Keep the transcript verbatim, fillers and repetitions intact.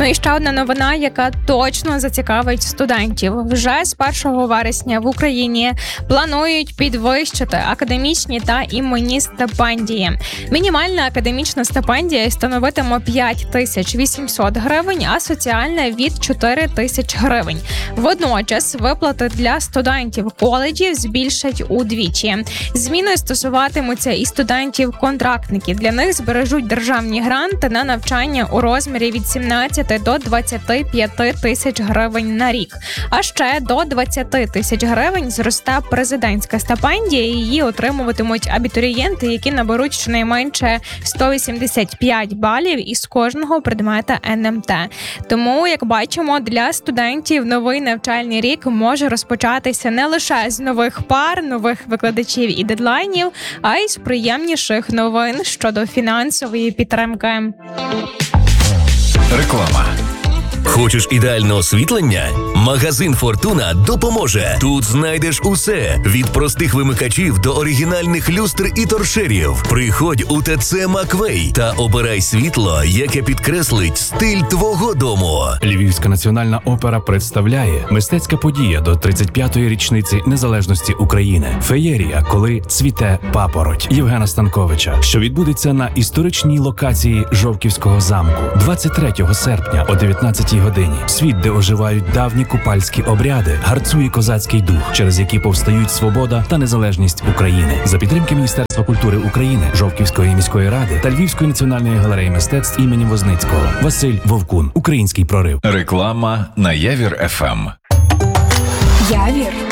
Ну і ще одна новина, яка точно зацікавить студентів. Вже з першого вересня в Україні планують підвищити академічні та іменні стипендії. Мінімальна академічна стипендія становитиме п'ять тисяч вісімсот гривень, а соціальна від чотири тисячі гривень. Водночас виплати для студентів коледжів збільшать удвічі. Зміни стосуватимуться і студентів-контрактників. Для них збережуть державні гранти на навчання у розмірі від сімнадцяти до двадцяти п'яти тисяч гривень на рік. А ще до двадцяти тисяч гривень зросте президентська стипендія. Її отримуватимуть абітурієнти, які наберуть щонайменше сто вісімдесят п'ять балів із кожного предмета ен ем те. Тому, як бачимо, для студентів новий навчальний рік може розпочатися не лише з нових пар, нових викладачів і дедлайнів, а й з приємніших новин щодо фінансової підтримки. Реклама. Хочеш ідеальне освітлення? Магазин «Фортуна» допоможе. Тут знайдеш усе – від простих вимикачів до оригінальних люстр і торшерів. Приходь у ТЦ «Маквей» та обирай світло, яке підкреслить стиль твого дому. Львівська національна опера представляє мистецька подія до тридцять п'ятої річниці незалежності України. Феєрія, коли цвіте папороть Євгена Станковича, що відбудеться на історичній локації Жовківського замку двадцять третього серпня о дев'ятнадцятій годині. Світ, де оживають давні купальські обряди, гарцує козацький дух, через які повстають свобода та незалежність України. За підтримки Міністерства культури України, Жовківської міської ради та Львівської національної галереї мистецтв імені Возницького. Василь Вовкун. Український прорив. Реклама на Явір еф ем. Явір